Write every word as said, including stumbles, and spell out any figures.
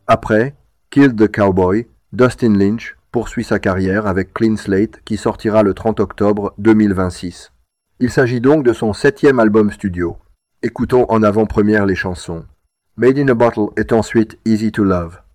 Après Kill the Cowboy, Dustin Lynch poursuit sa carrière avec Clean Slate qui sortira le trente octobre deux mille vingt-six. Il s'agit donc de son septième album studio. Écoutons en avant-première les chansons. Made in a Bottle est ensuite Easy to Love.